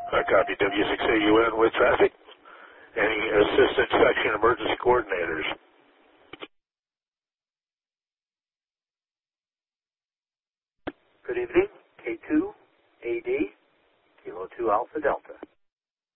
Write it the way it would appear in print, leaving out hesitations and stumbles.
Copy W6AUN with traffic. Any assistant section emergency coordinators? Good evening, K2, AD, Kilo 2 Alpha Delta.